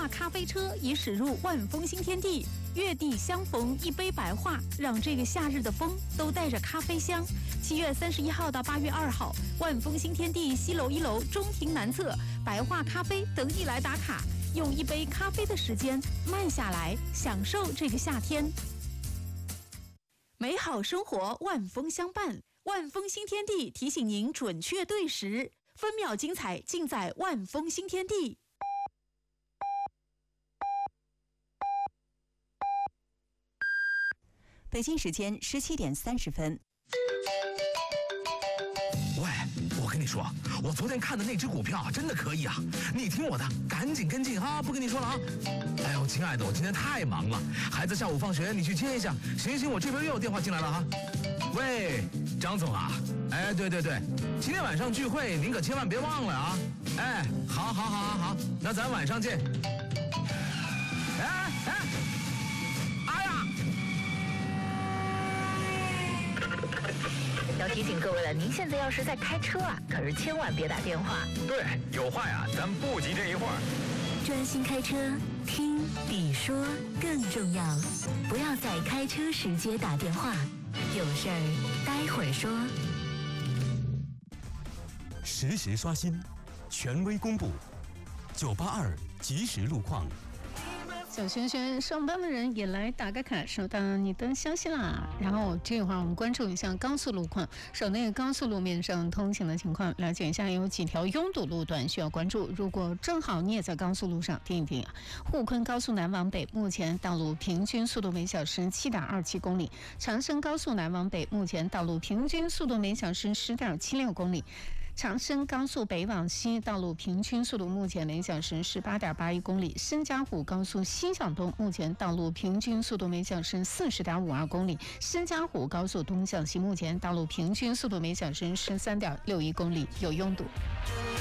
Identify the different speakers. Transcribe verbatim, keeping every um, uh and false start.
Speaker 1: 化咖啡车已驶入万丰新天地，月底相逢一杯白话，让这个夏日的风都带着咖啡香。七月三十一号到八月二号，万丰新天地西楼一楼中庭南侧，白话咖啡等你来打卡，用一杯咖啡的时间慢下来，享受这个夏天。美好生活，万丰相伴。万丰新天地提醒您准确对时，分秒精彩尽在万丰新天地。
Speaker 2: 北京时间十七点三十分。
Speaker 3: 喂，我跟你说，我昨天看的那只股票真的可以啊！你听我的，赶紧跟进啊！不跟你说了啊！哎呦，亲爱的，我今天太忙了，孩子下午放学你去接一下。行行，我这边又有电话进来了哈。喂，张总啊，哎，对对对，今天晚上聚会您可千万别忘了啊！哎，好好好好好，那咱晚上见。哎哎，哎呀！
Speaker 4: 要提醒各位了，您现在要是在开车啊，可是千万别打电话。
Speaker 5: 对，有话呀，咱不急这一会儿。
Speaker 6: 专心开车，听比说更重要。不要在开车时接打电话，有事儿待会儿说。
Speaker 7: 实时刷新，权威公布，九八二即时路况。
Speaker 8: 小轩轩，上班的人也来打个卡，收到你的消息啦。然后这会儿我们关注一下高速路况，省内高速路面上通行的情况，了解一下有几条拥堵路段需要关注。如果正好你也在高速路上，听一听啊。沪昆高速南往北，目前道路平均速度每小时七点二七公里；长深高速南往北，目前道路平均速度每小时十点七六公里。长深高速北往西，道路平均速度目前每小时十八点八一公里；申嘉湖高速西向东，目前道路平均速度每小时四十点五二公里；申嘉湖高速东向西，目前道路平均速度每小时十三点六一公里，有拥堵。